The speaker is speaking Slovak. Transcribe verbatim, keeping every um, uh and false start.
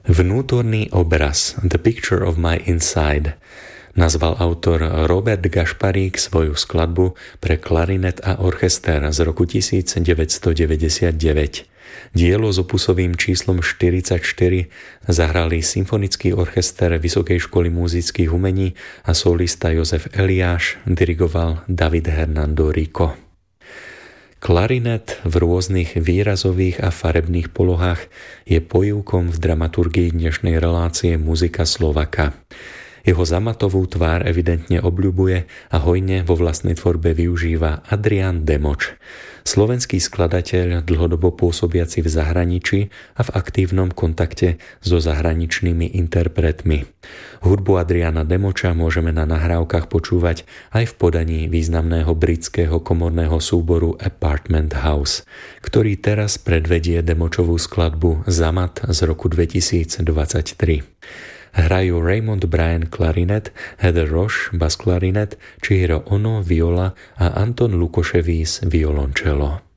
Vnútorný obraz, The Picture of My Inside, nazval autor Robert Gašparík svoju skladbu pre klarinet a orchester z roku devätnásťstodeväťdesiatdeväť. Dielo s opusovým číslom štyridsaťštyri zahrali Symfonický orchester Vysokej školy múzických umení a solista Jozef Eliáš, dirigoval David Hernando Rico. Klarinet v rôznych výrazových a farebných polohách je pojivkom v dramaturgii dnešnej relácie Muzika Slovaka. Jeho zamatovú tvár evidentne obľubuje a hojne vo vlastnej tvorbe využíva Adrián Demoč, slovenský skladateľ dlhodobo pôsobiaci v zahraničí a v aktívnom kontakte so zahraničnými interpretmi. Hudbu Adriána Demoča môžeme na nahrávkach počúvať aj v podaní významného britského komorného súboru Apartment House, ktorý teraz predvedie Demočovú skladbu Zamat z roku dvetisícdvadsaťtri. Hrajú Raymond Bryan klarinet, Heather Roche bas klarinet, Chihiro Ono viola a Anton Lukoševič violončelo.